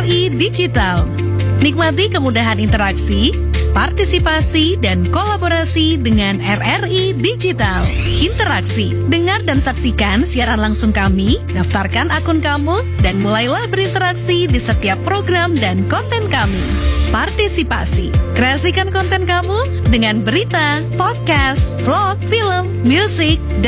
RRI Digital. Nikmati kemudahan interaksi, partisipasi, dan kolaborasi dengan RRI Digital. Interaksi, dengar dan saksikan siaran langsung kami, daftarkan akun kamu, dan mulailah berinteraksi di setiap program dan konten kami. Partisipasi, kreasikan konten kamu dengan berita, podcast, vlog, film, musik,